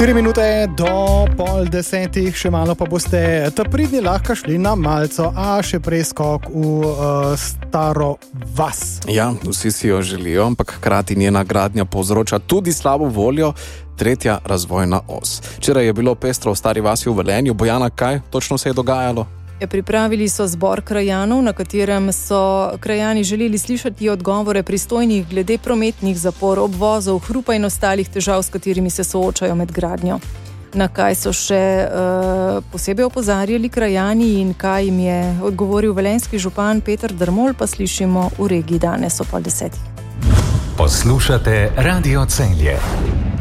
4 minute do 9:30, še malo pa boste ta pridni lahko šli na malco, a še prej skok v staro vas. Ja, vsi si jo želijo, ampak hkrati njena gradnja povzroča tudi slabo voljo. Tretja razvojna os. Včeraj je bilo pestro v Stari vasi v Velenju. Bojana, kaj točno se je dogajalo? Pripravili so zbor krajanov, na katerem so krajani želeli slišati odgovore pristojnih glede prometnih zapor, obvozov, hrupa in ostalih težav, s katerimi se soočajo med gradnjo. Na kaj so še posebej opozarjali krajani in kaj jim je odgovoril velenjski župan Peter Dermol, pa slišimo v regiji danes ob 9:30. Poslušate Radio Celje.